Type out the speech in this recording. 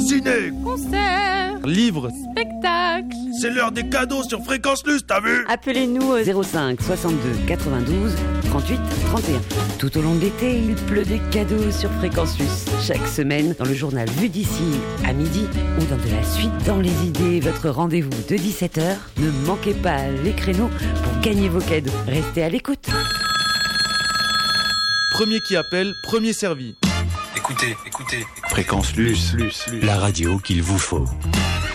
ciné, concert, livres, spectacle. c'est l'heure des cadeaux sur Fréquence Luce, t'as vu? Appelez-nous au 05 62 92 38 31. Tout au long de l'été, il pleut des cadeaux sur Fréquence Luce. Chaque semaine, dans le journal Vue d'ici à midi ou dans de la suite dans les idées, votre rendez-vous de 17h. Ne manquez pas les créneaux pour gagner vos cadeaux. Restez à l'écoute. premier qui appelle, premier servi. Écoutez. Fréquence Luce, la radio qu'il vous faut.